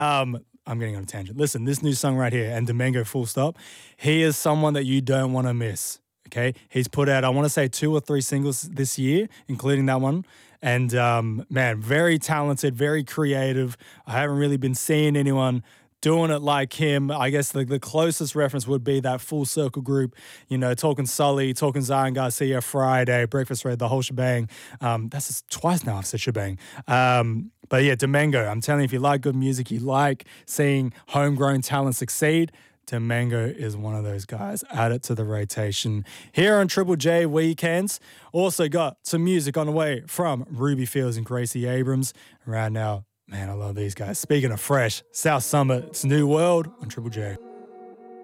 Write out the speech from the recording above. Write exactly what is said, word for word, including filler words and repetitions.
Um, I'm getting on a tangent. Listen, this new song right here, and Domingo full stop, he is someone that you don't want to miss. Okay. He's put out, I want to say, two or three singles this year, including that one. And um, man, very talented, very creative. I haven't really been seeing anyone doing it like him. I guess the, the closest reference would be that Full Circle group, you know, talking Sully, talking Zion Garcia, Friday, Breakfast Red, the whole shebang. Um, that's just twice now I've said shebang. Um, but yeah, Domingo, I'm telling you, if you like good music, you like seeing homegrown talent succeed, Domingo is one of those guys. Add it to the rotation. Here on Triple J Weekends, also got some music on the way from Ruby Fields and Gracie Abrams. Right now, man, I love these guys. Speaking of fresh, South Summit's New World on Triple J.